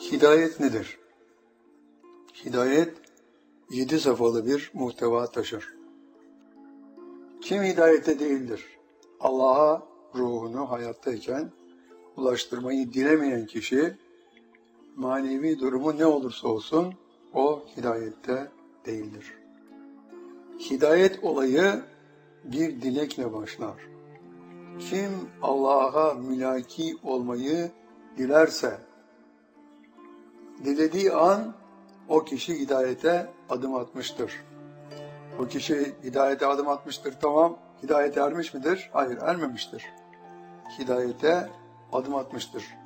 Hidayet nedir? Hidayet 7 safhalı bir muhteva taşır. Kim hidayete değildir? Allah'a ruhunu hayattayken ulaştırmayı dilemeyen kişi, manevi durumu ne olursa olsun o hidayette değildir. Hidayet olayı bir dilekle başlar. Kim Allah'a mülaki olmayı dilerse, dilediği an o kişi hidayete adım atmıştır. O kişi hidayete adım atmıştır, tamam. Hidayete ermiş midir? Hayır, ermemiştir. Hidayete adım atmıştır.